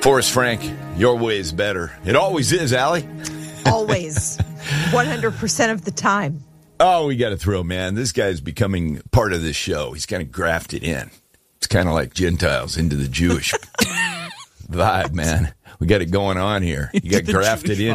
Forrest Frank, your way is better. It always is, Allie. Always. 100% of the time. Oh, we got to throw, man. This guy's becoming part of this show. He's kind of grafted in. It's kind of like Gentiles into the Jewish vibe, man. We got it going on here. You got grafted in.